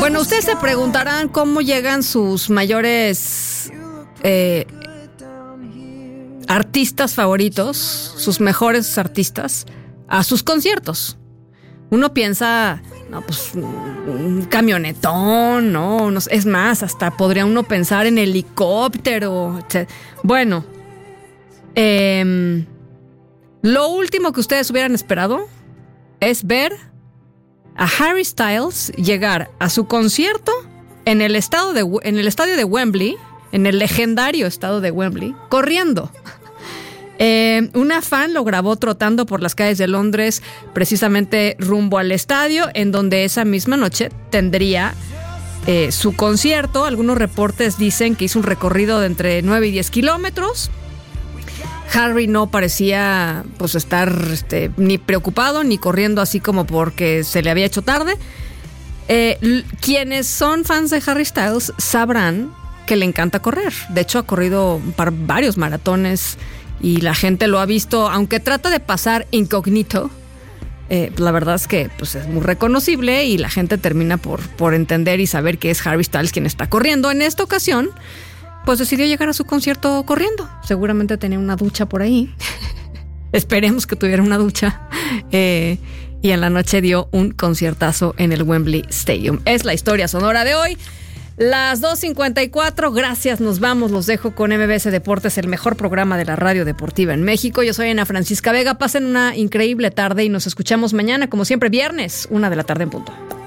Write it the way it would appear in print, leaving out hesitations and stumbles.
Bueno, ustedes se preguntarán cómo llegan sus mayores artistas favoritos, sus mejores artistas, a sus conciertos. Uno piensa, no, pues un camionetón, no, es más, hasta podría uno pensar en helicóptero, etc. Bueno, lo último que ustedes hubieran esperado es ver a Harry Styles llegar a su concierto en el estadio de Wembley, en el legendario estadio de Wembley, corriendo. Una fan lo grabó trotando por las calles de Londres, precisamente rumbo al estadio, en donde esa misma noche tendría su concierto. Algunos reportes dicen que hizo un recorrido de entre 9 y 10 kilómetros. Harry no parecía pues estar ni preocupado ni corriendo así como porque se le había hecho tarde. Quienes son fans de Harry Styles sabrán que le encanta correr. De hecho, ha corrido varios maratones y la gente lo ha visto, aunque trata de pasar incógnito. La verdad es que pues, es muy reconocible y la gente termina por entender y saber que es Harry Styles quien está corriendo. En esta ocasión, pues decidió llegar a su concierto corriendo. Seguramente tenía una ducha por ahí. Esperemos que tuviera una ducha. Y en la noche dio un conciertazo en el Wembley Stadium. Es la historia sonora de hoy. Las 2:54, gracias, nos vamos, los dejo con MBS Deportes, el mejor programa de la radio deportiva en México. Yo soy Ana Francisca Vega, pasen una increíble tarde y nos escuchamos mañana, como siempre, viernes, 1:00 p.m. en punto.